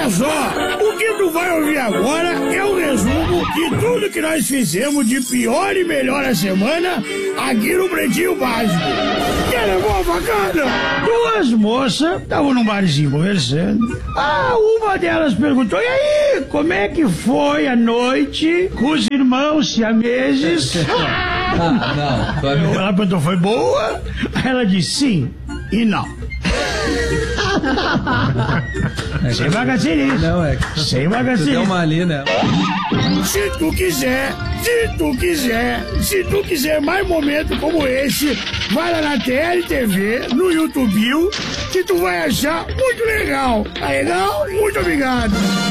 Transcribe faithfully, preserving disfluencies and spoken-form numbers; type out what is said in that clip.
Olha só, o que tu vai ouvir agora é o resumo de tudo que nós fizemos de pior e melhor a semana aqui no Pretinho Básico. Quer levar a facada? Duas moças estavam num barzinho conversando. Ah, uma delas perguntou, e aí, como é que foi a noite com os irmãos siameses? Ah, não. Ela perguntou, foi boa? Aí ela disse sim e não. É Sem vagaceirinho. Não, é. Sem Tu vagaceirinho. deu uma ali, né? Se tu quiser, se tu quiser, se tu quiser mais momentos como esse, vai lá na T L T V, no YouTube, que tu vai achar muito legal. Tá legal? Muito obrigado.